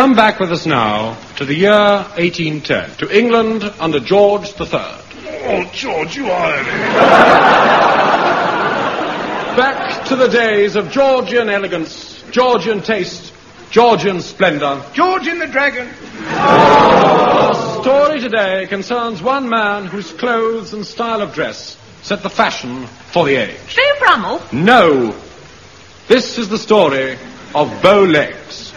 come back with us now to the year 1810, to England under George III. Oh, George, you are... Back to the days of Georgian elegance, Georgian taste, Georgian splendor. George and the Dragon. Our story today concerns one man whose clothes and style of dress set the fashion for the age. Bear Brummel? No. This is the story of Bow Legs.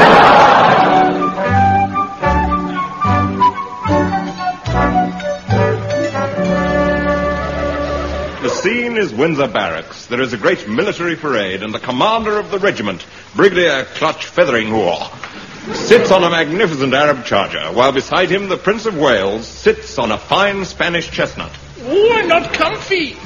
The scene is Windsor Barracks. There is a great military parade, and the commander of the regiment, Brigadier Clutch Featheringhaw, sits on a magnificent Arab charger, while beside him the Prince of Wales sits on a fine Spanish chestnut. Oh, I'm not comfy.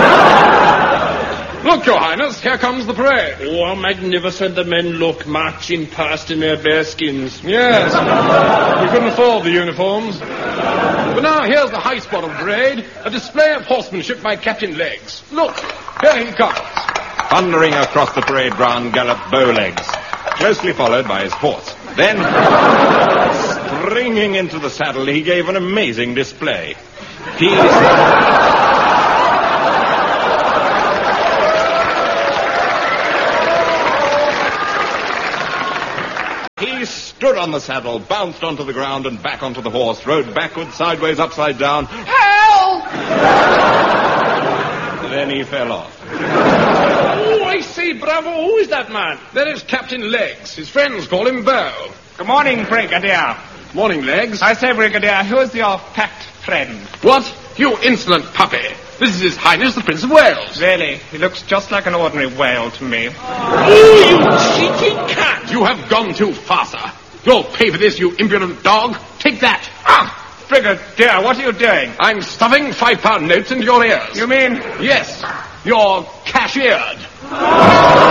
Look, Your Highness, here comes the parade. Oh, how magnificent the men look, marching past in their bearskins. Yes, we couldn't afford the uniforms. But now here's the high spot of the parade, a display of horsemanship by Captain Legs. Look, here he comes. Thundering across the parade ground galloped Bowlegs, closely followed by his horse. Then, springing into the saddle, he gave an amazing display. He stood on the saddle, bounced onto the ground and back onto the horse, rode backwards, sideways, upside down. Help! Then he fell off. Oh, I say, bravo. Who is that man? There is Captain Legs. His friends call him Bow. Good morning, Brigadier. Morning, Legs. I say, Brigadier, who's your fat friend? What? You insolent puppy. This is His Highness the Prince of Wales. Really, he looks just like an ordinary whale to me. Oh, you cheeky cat. You have gone too far, sir. You'll pay for this, you impudent dog. Take that. Brigadier, what are you doing? I'm stuffing £5 notes into your ears. You mean... Yes, you're cashiered.